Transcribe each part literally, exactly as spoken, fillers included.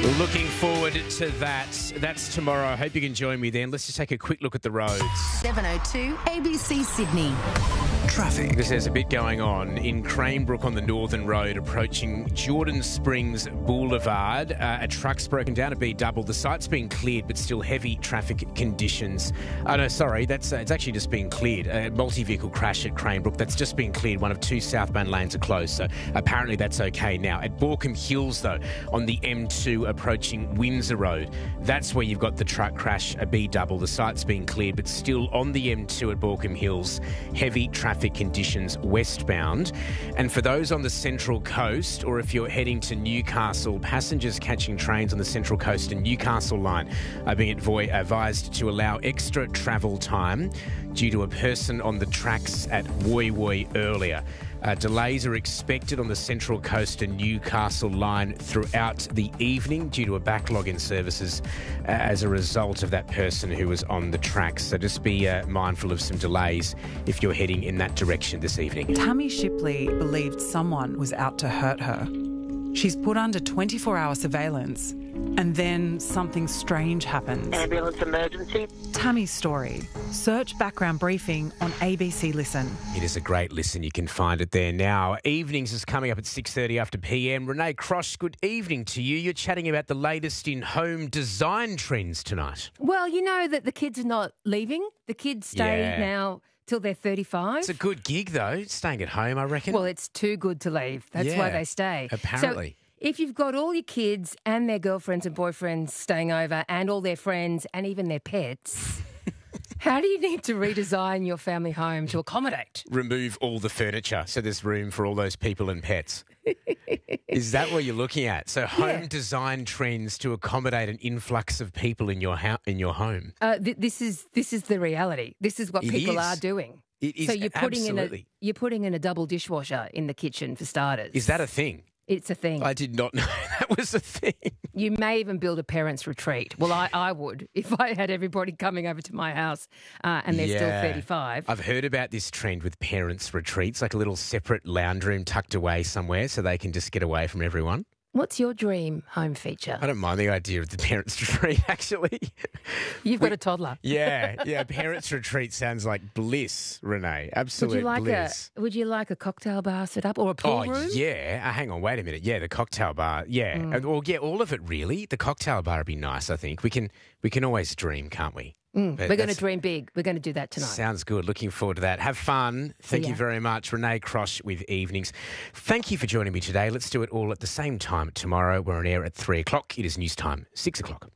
Looking forward to that. That's tomorrow. I hope you can join me then. Let's just take a quick look at the roads. seven oh two A B C Sydney. Traffic. Because there's a bit going on in Cranebrook on the Northern Road approaching Jordan Springs Boulevard. Uh, a truck's broken down, a B double. The site's been cleared, but still heavy traffic conditions. Oh, no, sorry. That's uh, it's actually just been cleared. A multi-vehicle crash at Cranebrook. That's just been cleared. One of two southbound lanes are closed, so apparently that's okay now. At Borkham Hills, though, on the M two approaching Windsor Road, that's where you've got the truck crash, a B double. The site's been cleared, but still on the M two at Borkham Hills, heavy traffic conditions westbound. And for those on the Central Coast, or if you're heading to Newcastle, passengers catching trains on the Central Coast and Newcastle line are being advo- advised to allow extra travel time due to a person on the tracks at Woy Woy earlier. Uh, delays are expected on the Central Coast and Newcastle line throughout the evening due to a backlog in services uh, as a result of that person who was on the tracks. So just be uh, mindful of some delays if you're heading in that direction this evening. Tammy Shipley believed someone was out to hurt her. She's put under twenty-four hour surveillance, and then something strange happens. Ambulance emergency. Tammy's story. Search background briefing on A B C Listen. It is a great listen. You can find it there now. Evenings is coming up at six thirty after P M. Renee Cross, good evening to you. You're chatting about the latest in home design trends tonight. Well, you know that the kids are not leaving. The kids stay Yeah. now till they're thirty-five. It's a good gig, though, staying at home, I reckon. Well, it's too good to leave. That's Yeah, why they stay. apparently. So if you've got all your kids and their girlfriends and boyfriends staying over and all their friends and even their pets, how do you need to redesign your family home to accommodate? Remove all the furniture so there's room for all those people and pets. Is that what you're looking at? So home Yeah. design trends to accommodate an influx of people in your ho- in your home. Uh, th- this is this is the reality. This is what It people is. are doing. It is so you're putting absolutely. in a you're putting in a double dishwasher in the kitchen for starters. Is that a thing? It's a thing. I did not know that was a thing. You may even build a parents' retreat. Well, I, I would if I had everybody coming over to my house uh, and they're Yeah. still thirty-five. I've heard about this trend with parents' retreats, like a little separate lounge room tucked away somewhere so they can just get away from everyone. What's your dream home feature? I don't mind the idea of the parents' retreat, actually. You've got a toddler. Yeah, yeah. Parents' retreat sounds like bliss, Renee. Absolute Would you like bliss. a Would you like a cocktail bar set up or a pool Oh, room? yeah. Uh, hang on, wait a minute. Yeah, the cocktail bar. Yeah. Mm. Uh, Well, yeah, all of it, really. The cocktail bar would be nice, I think. We can we can always dream, can't we? Mm, But we're going to that's- dream big. We're going to do that tonight. Sounds good. Looking forward to that. Have fun. Thank ya. you very much. Renee Cross with Evenings. Thank you for joining me today. Let's do it all at the same time tomorrow. We're on air at three o'clock. It is news time, six o'clock.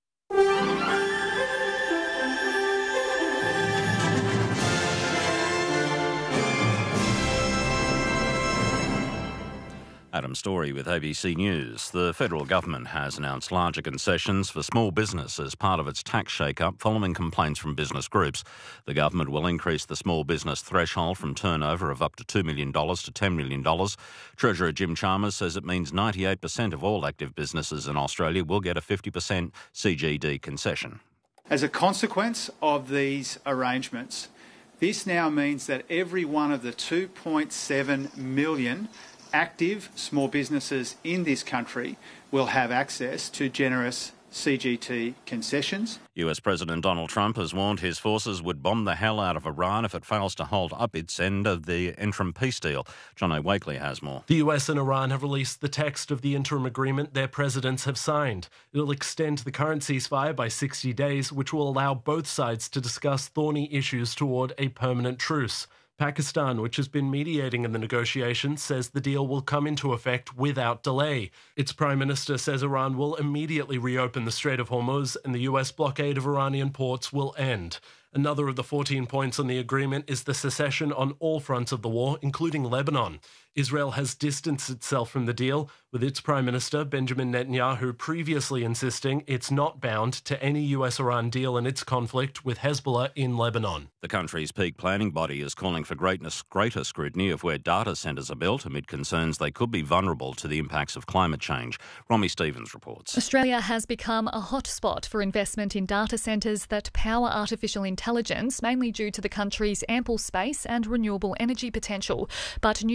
Adam Story with A B C News. The federal government has announced larger concessions for small business as part of its tax shake-up following complaints from business groups. The government will increase the small business threshold from turnover of up to two million dollars to ten million dollars. Treasurer Jim Chalmers says it means ninety-eight percent of all active businesses in Australia will get a fifty percent C G D concession. As a consequence of these arrangements, this now means that every one of the two point seven million active small businesses in this country will have access to generous C G T concessions. U S President Donald Trump has warned his forces would bomb the hell out of Iran if it fails to hold up its end of the interim peace deal. John O. Wakely has more. The U S and Iran have released the text of the interim agreement their presidents have signed. It'll extend the current ceasefire by sixty days, which will allow both sides to discuss thorny issues toward a permanent truce. Pakistan, which has been mediating in the negotiations, says the deal will come into effect without delay. Its prime minister says Iran will immediately reopen the Strait of Hormuz and the U S blockade of Iranian ports will end. Another of the fourteen points on the agreement is the cessation on all fronts of the war, including Lebanon. Israel has distanced itself from the deal, with its Prime Minister, Benjamin Netanyahu, previously insisting it's not bound to any U S-Iran deal in its conflict with Hezbollah in Lebanon. The country's peak planning body is calling for greatness, greater scrutiny of where data centres are built amid concerns they could be vulnerable to the impacts of climate change. Romy Stevens reports. Australia has become a hotspot for investment in data centres that power artificial intelligence, mainly due to the country's ample space and renewable energy potential. But new research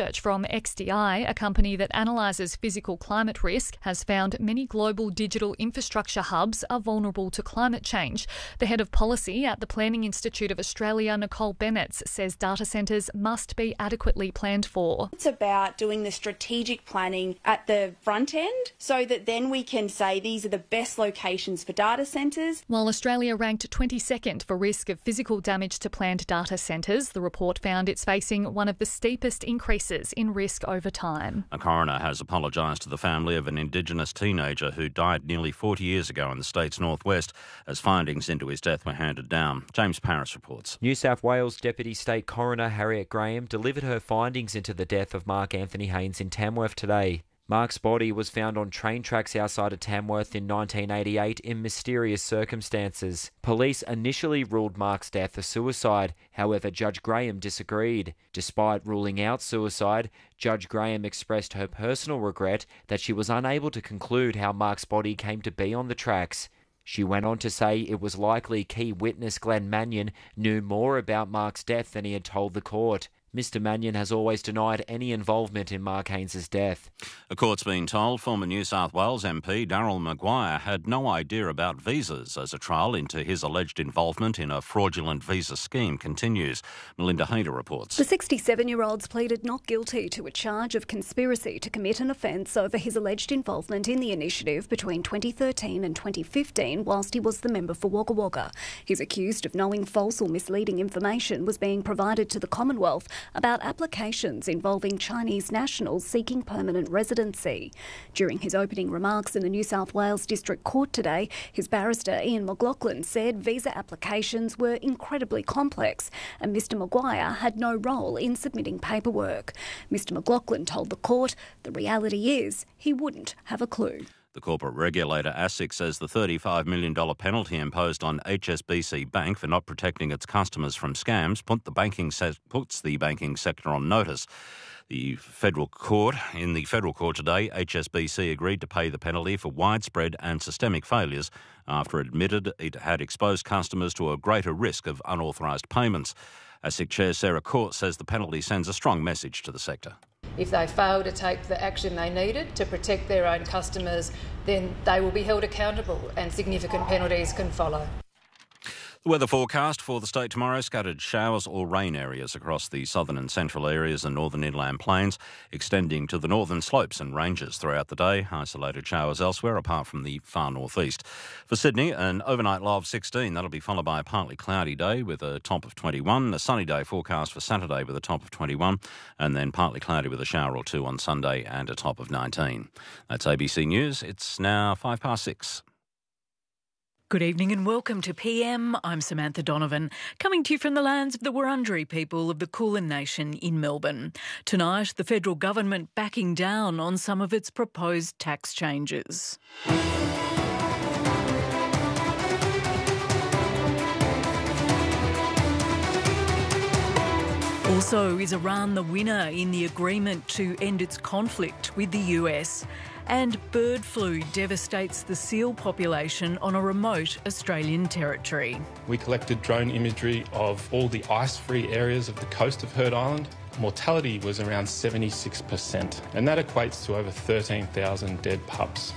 research from X D I, a company that analyses physical climate risk, has found many global digital infrastructure hubs are vulnerable to climate change. The head of policy at the Planning Institute of Australia, Nicole Bennett, says data centres must be adequately planned for. It's about doing the strategic planning at the front end so that then we can say these are the best locations for data centres. While Australia ranked twenty-second for risk of physical damage to planned data centres, the report found it's facing one of the steepest increases in risk over time. A coroner has apologised to the family of an Indigenous teenager who died nearly forty years ago in the state's northwest as findings into his death were handed down. James Paris reports. New South Wales Deputy State Coroner Harriet Graham delivered her findings into the death of Mark Anthony Haynes in Tamworth today. Mark's body was found on train tracks outside of Tamworth in nineteen eighty-eight in mysterious circumstances. Police initially ruled Mark's death a suicide, however Judge Graham disagreed. Despite ruling out suicide, Judge Graham expressed her personal regret that she was unable to conclude how Mark's body came to be on the tracks. She went on to say it was likely key witness Glenn Mannion knew more about Mark's death than he had told the court. Mister Mannion has always denied any involvement in Mark Haynes' death. A court's been told former New South Wales M P Darryl Maguire had no idea about visas as a trial into his alleged involvement in a fraudulent visa scheme continues. Melinda Hayter reports. The sixty-seven-year-old's pleaded not guilty to a charge of conspiracy to commit an offence over his alleged involvement in the initiative between twenty thirteen and twenty fifteen whilst he was the member for Wagga Wagga. He's accused of knowing false or misleading information was being provided to the Commonwealth about applications involving Chinese nationals seeking permanent residency. During his opening remarks in the New South Wales District Court today, his barrister Ian McLaughlin said visa applications were incredibly complex and Mister Maguire had no role in submitting paperwork. Mister McLaughlin told the court the reality is he wouldn't have a clue. The corporate regulator ASIC says the thirty-five million dollars penalty imposed on H S B C Bank for not protecting its customers from scams put the banking se- puts the banking sector on notice. The federal court, in the federal court today, H S B C agreed to pay the penalty for widespread and systemic failures after it admitted it had exposed customers to a greater risk of unauthorised payments. ASIC Chair Sarah Court says the penalty sends a strong message to the sector. If they fail to take the action they needed to protect their own customers, then they will be held accountable and significant penalties can follow. The weather forecast for the state tomorrow: scattered showers or rain areas across the southern and central areas and northern inland plains, extending to the northern slopes and ranges throughout the day. Isolated showers elsewhere apart from the far northeast. For Sydney, an overnight low of sixteen. That'll be followed by a partly cloudy day with a top of twenty-one. A sunny day forecast for Saturday with a top of twenty-one, and then partly cloudy with a shower or two on Sunday and a top of nineteen. That's A B C News. It's now five past six. Good evening and welcome to P M. I'm Samantha Donovan, coming to you from the lands of the Wurundjeri people of the Kulin Nation in Melbourne. Tonight, the federal government backing down on some of its proposed tax changes. Also, is Iran the winner in the agreement to end its conflict with the U S? And bird flu devastates the seal population on a remote Australian territory. We collected drone imagery of all the ice-free areas of the coast of Heard Island. Mortality was around seventy-six percent, and that equates to over thirteen thousand dead pups.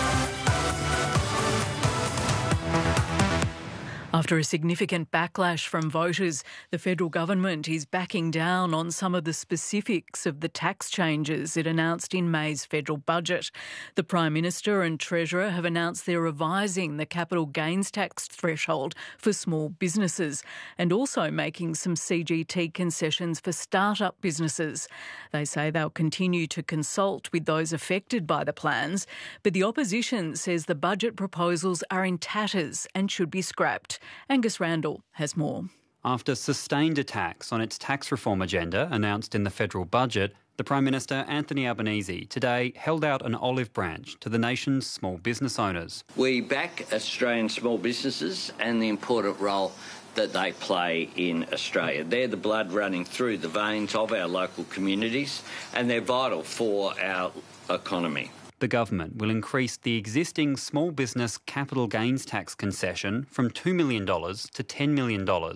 After a significant backlash from voters, the federal government is backing down on some of the specifics of the tax changes it announced in May's federal budget. The Prime Minister and Treasurer have announced they're revising the capital gains tax threshold for small businesses and also making some C G T concessions for start-up businesses. They say they'll continue to consult with those affected by the plans, but the opposition says the budget proposals are in tatters and should be scrapped. Angus Randall has more. After sustained attacks on its tax reform agenda announced in the federal budget, the Prime Minister, Anthony Albanese, today held out an olive branch to the nation's small business owners. We back Australian small businesses and the important role that they play in Australia. They're the blood running through the veins of our local communities and they're vital for our economy. The government will increase the existing small business capital gains tax concession from two million dollars to ten million dollars.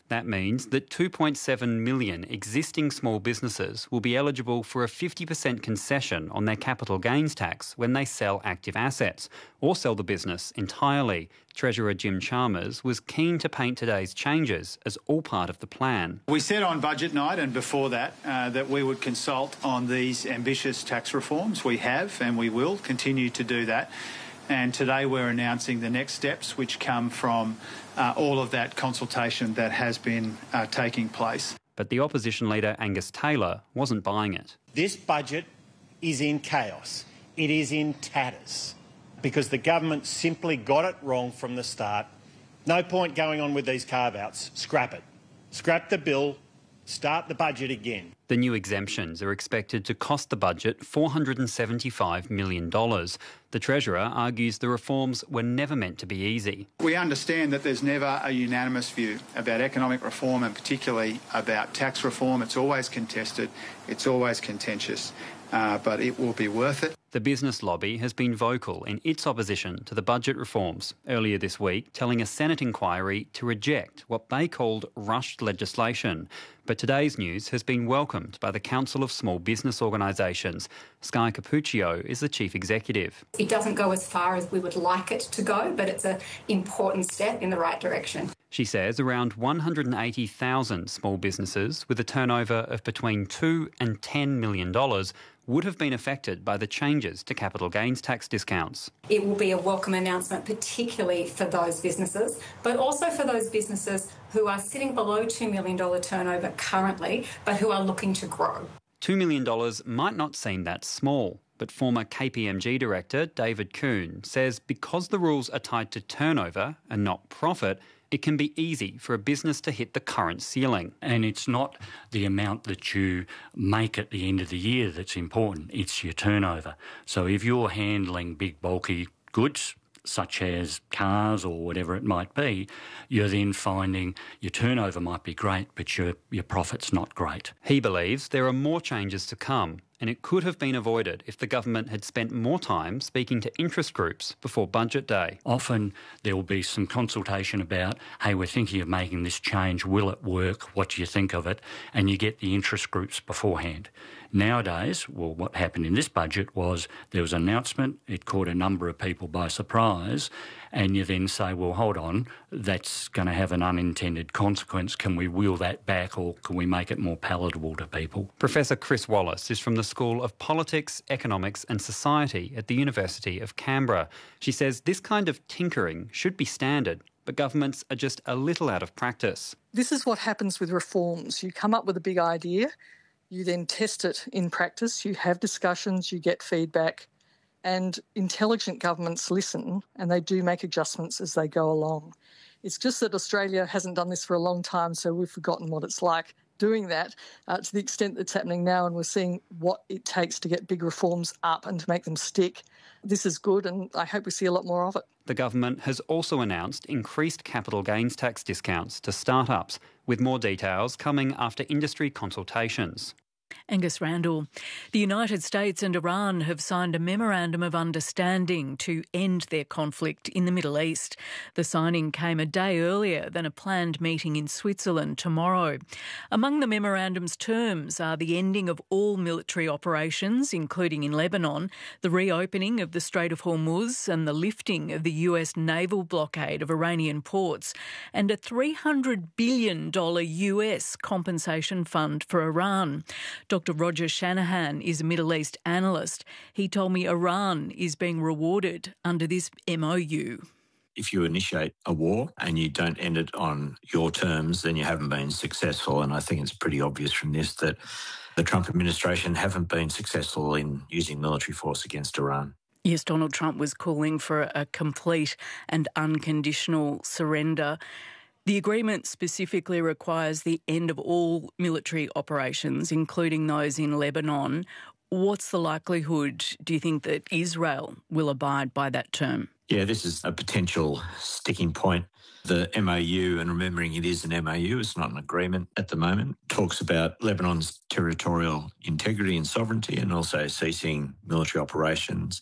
That means that two point seven million existing small businesses will be eligible for a fifty percent concession on their capital gains tax when they sell active assets or sell the business entirely. Treasurer Jim Chalmers was keen to paint today's changes as all part of the plan. We said on budget night and before that uh, that we would consult on these ambitious tax reforms. We have and we will continue to do that. And today we're announcing the next steps which come from uh, all of that consultation that has been uh, taking place. But the opposition leader Angus Taylor wasn't buying it. This budget is in chaos. It is in tatters because the government simply got it wrong from the start. No point going on with these carve-outs. Scrap it. Scrap the bill. Start the budget again. The new exemptions are expected to cost the budget four hundred seventy-five million dollars. The Treasurer argues the reforms were never meant to be easy. We understand that there's never a unanimous view about economic reform and particularly about tax reform. It's always contested, it's always contentious, uh, but it will be worth it. The business lobby has been vocal in its opposition to the budget reforms, earlier this week telling a Senate inquiry to reject what they called rushed legislation. But today's news has been welcomed by the Council of Small Business Organisations. Sky Capuccio is the chief executive. It doesn't go as far as we would like it to go, but it's an important step in the right direction. She says around one hundred eighty thousand small businesses with a turnover of between two and ten million dollars would have been affected by the changes to capital gains tax discounts. It will be a welcome announcement, particularly for those businesses, but also for those businesses who are sitting below two million dollars turnover currently, but who are looking to grow. two million dollars might not seem that small, but former K P M G director David Kuhn says because the rules are tied to turnover and not profit, it can be easy for a business to hit the current ceiling. And it's not the amount that you make at the end of the year that's important, it's your turnover. So if you're handling big bulky goods, such as cars or whatever it might be, you're then finding your turnover might be great, but your, your profit's not great. He believes there are more changes to come, and it could have been avoided if the government had spent more time speaking to interest groups before budget day. Often there will be some consultation about, hey, we're thinking of making this change, will it work, what do you think of it? And you get the interest groups beforehand. Nowadays, well, what happened in this budget was there was an announcement, it caught a number of people by surprise, and you then say, well, hold on, that's going to have an unintended consequence. Can we wheel that back or can we make it more palatable to people? Professor Chris Wallace is from the School of Politics, Economics and Society at the University of Canberra. She says this kind of tinkering should be standard, but governments are just a little out of practice. This is what happens with reforms. You come up with a big idea, you then test it in practice, you have discussions, you get feedback, and intelligent governments listen and they do make adjustments as they go along. It's just that Australia hasn't done this for a long time, so we've forgotten what it's like doing that uh, to the extent that's happening now, and we're seeing what it takes to get big reforms up and to make them stick. This is good, and I hope we see a lot more of it. The government has also announced increased capital gains tax discounts to startups, with more details coming after industry consultations. Angus Randall. The United States and Iran have signed a memorandum of understanding to end their conflict in the Middle East. The signing came a day earlier than a planned meeting in Switzerland tomorrow. Among the memorandum's terms are the ending of all military operations, including in Lebanon, the reopening of the Strait of Hormuz and the lifting of the U S naval blockade of Iranian ports, and a three hundred billion dollars U S compensation fund for Iran. Doctor Roger Shanahan is a Middle East analyst. He told me Iran is being rewarded under this M O U. If you initiate a war and you don't end it on your terms, then you haven't been successful. And I think it's pretty obvious from this that the Trump administration haven't been successful in using military force against Iran. Yes, Donald Trump was calling for a complete and unconditional surrender. The agreement specifically requires the end of all military operations, including those in Lebanon. What's the likelihood, do you think, that Israel will abide by that term? Yeah, this is a potential sticking point. The M O U, and remembering it is an M O U, it's not an agreement at the moment, talks about Lebanon's territorial integrity and sovereignty and also ceasing military operations.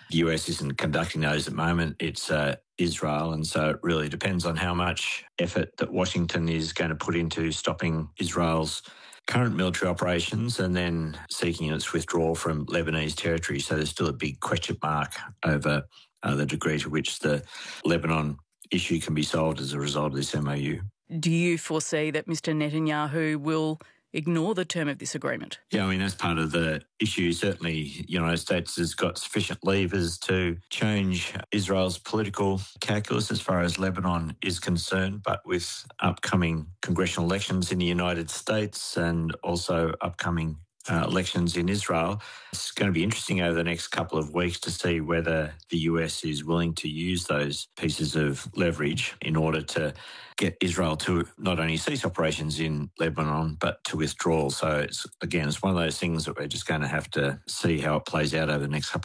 The U S isn't conducting those at the moment. It's uh, Israel, and so it really depends on how much effort that Washington is going to put into stopping Israel's current military operations and then seeking its withdrawal from Lebanese territory. So there's still a big question mark over uh, the degree to which the Lebanon issue can be solved as a result of this M O U. Do you foresee that Mister Netanyahu will ignore the term of this agreement? Yeah, I mean, that's part of the issue. Certainly, the United States has got sufficient levers to change Israel's political calculus as far as Lebanon is concerned, but with upcoming congressional elections in the United States and also upcoming Uh, elections in Israel, it's going to be interesting over the next couple of weeks to see whether the U S is willing to use those pieces of leverage in order to get Israel to not only cease operations in Lebanon, but to withdraw. So, it's again, it's one of those things that we're just going to have to see how it plays out over the next couple of